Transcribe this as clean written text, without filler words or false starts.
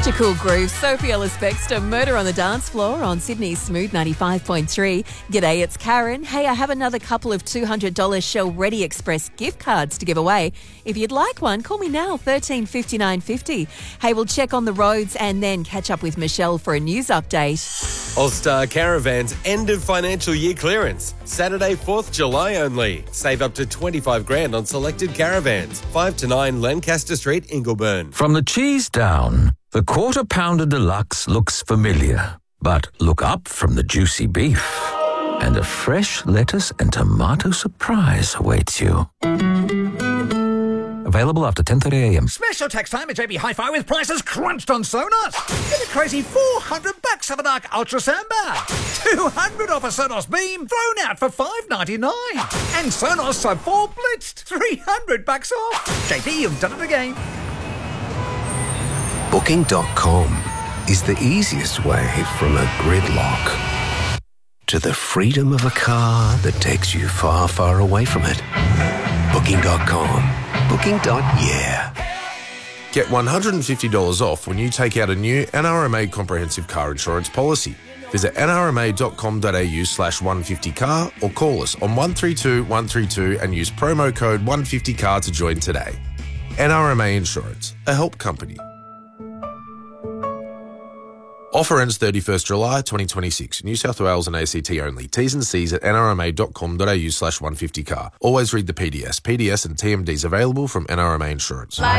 Such a cool groove. Sophie Ellis-Bextor, Murder on the Dance Floor on Sydney's Smooth 95.3. G'day, it's Karen. Hey, I have another couple of $200 Shell Ready Express gift cards to give away. If you'd like one, call me now, 135950. Hey, we'll check on the roads and then catch up with Michelle for a news update. All-Star Caravans end of financial year clearance. Saturday, 4th July only. Save up to $25,000 on selected caravans. 5 to 9 Lancaster Street, Ingleburn. From the cheese down, the Quarter Pounder Deluxe looks familiar. But look up from the juicy beef, and a fresh lettuce and tomato surprise awaits you. Available after 10:30 a.m. Special tax time at JB Hi-Fi with prices crunched on Sonos. Get a crazy $400 of an Arc Ultra soundbar. $200 off a Sonos Beam thrown out for $599. And Sonos Sub 4 blitzed $300 off. JB, you've done it again. Booking.com is the easiest way from a gridlock to the freedom of a car that takes you far, far away from it. Booking.com. Booking.yeah. Get $150 off when you take out a new NRMA comprehensive car insurance policy. Visit nrma.com.au/150car or call us on 132 132 and use promo code 150car to join today. NRMA Insurance, a help company. Offer ends 31st July 2026. New South Wales and ACT only. T's and C's at nrma.com.au/150car. Always read the PDS. PDS and TMDs available from NRMA Insurance.